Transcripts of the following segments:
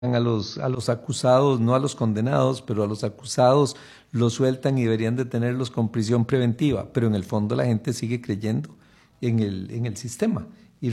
a los acusados, no a los condenados, pero a los acusados los sueltan y deberían de tenerlos con prisión preventiva, pero en el fondo la gente sigue creyendo en el sistema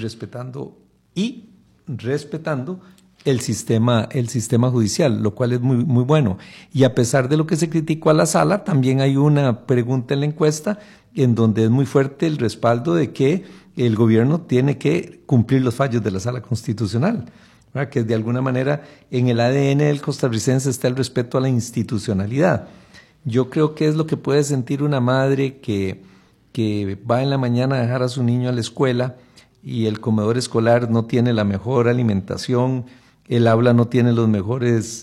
y respetando el sistema judicial, lo cual es muy, muy bueno. Y a pesar de lo que se criticó a la sala, también hay una pregunta en la encuesta en donde es muy fuerte el respaldo de que el gobierno tiene que cumplir los fallos de la sala constitucional, ¿verdad? Que de alguna manera en el ADN del costarricense está el respeto a la institucionalidad. Yo creo que es lo que puede sentir una madre que va en la mañana a dejar a su niño a la escuela y el comedor escolar no tiene la mejor alimentación, el aula no tiene los mejores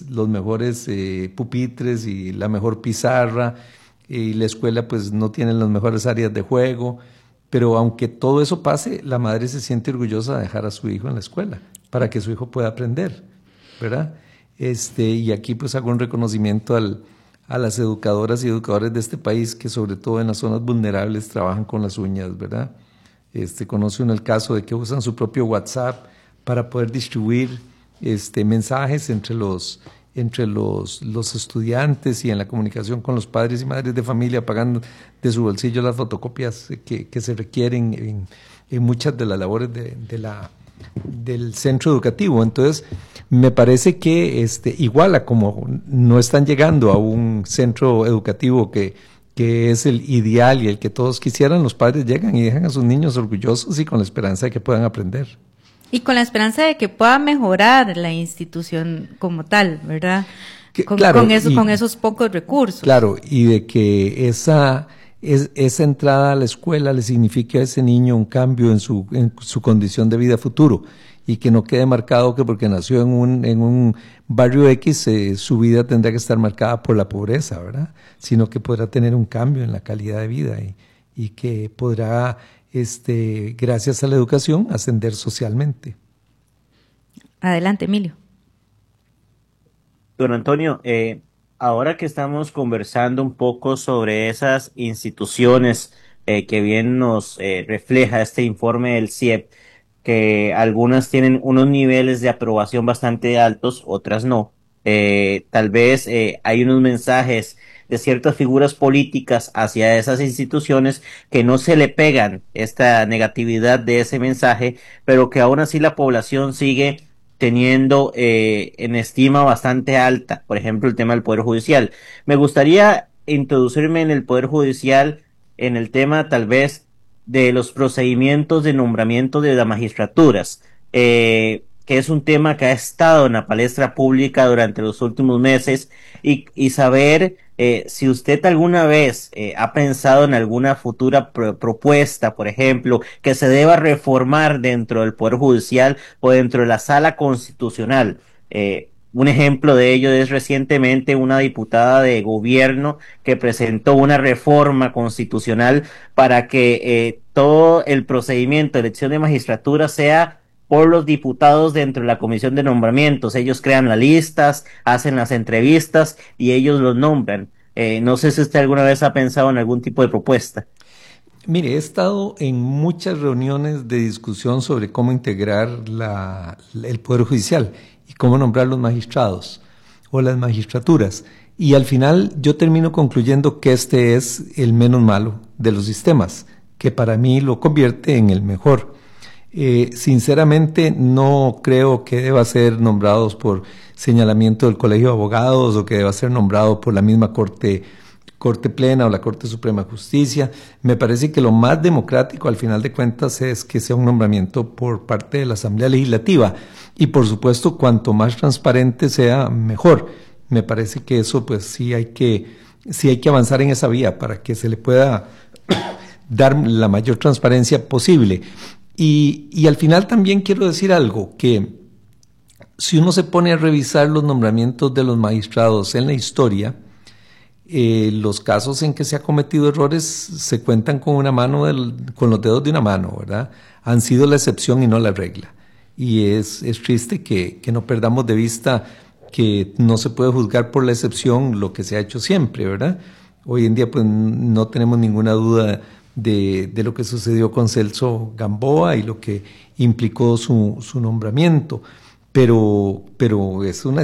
pupitres y la mejor pizarra, y la escuela pues no tiene las mejores áreas de juego, pero aunque todo eso pase, la madre se siente orgullosa de dejar a su hijo en la escuela para que su hijo pueda aprender, ¿verdad? Y aquí pues hago un reconocimiento a las educadoras y educadores de este país que sobre todo en las zonas vulnerables trabajan con las uñas, ¿verdad? Conoce uno el caso de que usan su propio WhatsApp para poder distribuir mensajes entre los estudiantes y en la comunicación con los padres y madres de familia, pagando de su bolsillo las fotocopias que se requieren en muchas de las labores del centro educativo. Entonces, me parece que igual a como no están llegando a un centro educativo que es el ideal y el que todos quisieran, los padres llegan y dejan a sus niños orgullosos y con la esperanza de que puedan aprender. Y con la esperanza de que pueda mejorar la institución como tal, ¿verdad? Con esos pocos recursos. Claro, y de que esa entrada a la escuela le signifique a ese niño un cambio en su condición de vida futuro y que no quede marcado que porque nació en un barrio X su vida tendrá que estar marcada por la pobreza, ¿verdad? Sino que podrá tener un cambio en la calidad de vida y que podrá, gracias a la educación, ascender socialmente. Adelante, Emilio. Don Antonio, ahora que estamos conversando un poco sobre esas instituciones que bien nos refleja este informe del CIEP, que algunas tienen unos niveles de aprobación bastante altos, otras no. Tal vez hay unos mensajes de ciertas figuras políticas hacia esas instituciones que no se le pegan esta negatividad de ese mensaje, pero que aún así la población sigue teniendo en estima bastante alta. Por ejemplo, el tema del Poder Judicial. Me gustaría introducirme en el Poder Judicial en el tema tal vez de los procedimientos de nombramiento de las magistraturas, que es un tema que ha estado en la palestra pública durante los últimos meses y saber si usted alguna vez ha pensado en alguna futura propuesta, por ejemplo, que se deba reformar dentro del Poder Judicial o dentro de la Sala Constitucional. Un ejemplo de ello es recientemente una diputada de gobierno que presentó una reforma constitucional para que todo el procedimiento de elección de magistratura sea por los diputados dentro de la comisión de nombramientos. Ellos crean las listas, hacen las entrevistas y ellos los nombran. No sé si usted alguna vez ha pensado en algún tipo de propuesta. Mire, he estado en muchas reuniones de discusión sobre cómo integrar el Poder Judicial y cómo nombrar los magistrados o las magistraturas. Y al final yo termino concluyendo que este es el menos malo de los sistemas, que para mí lo convierte en el mejor. Sinceramente no creo que deba ser nombrados por señalamiento del Colegio de Abogados o que deba ser nombrado por la misma Corte Plena o la Corte Suprema de Justicia. Me parece que lo más democrático al final de cuentas es que sea un nombramiento por parte de la Asamblea Legislativa y por supuesto cuanto más transparente sea mejor. Me parece que eso pues sí hay que avanzar en esa vía para que se le pueda dar la mayor transparencia posible. Y al final también quiero decir algo, que si uno se pone a revisar los nombramientos de los magistrados en la historia, los casos en que se ha cometido errores se cuentan con con los dedos de una mano, ¿verdad? Han sido la excepción y no la regla. Y es triste que no perdamos de vista que no se puede juzgar por la excepción lo que se ha hecho siempre, ¿verdad? Hoy en día pues no tenemos ninguna duda de lo que sucedió con Celso Gamboa y lo que implicó su nombramiento. pero es una